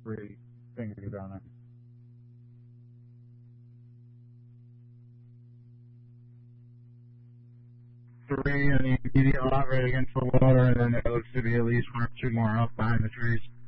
3 fingers down there. Three, and the immediate lot right against the water, and then there looks to be at least 1 or 2 more up behind the trees.